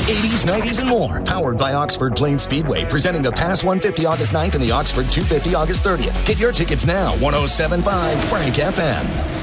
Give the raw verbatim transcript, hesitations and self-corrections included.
eighties, nineties, and more. Powered by Oxford Plains Speedway, presenting the Pass one fifty August ninth and the Oxford two fifty August thirtieth. Get your tickets now, ten seventy-five Frank F M.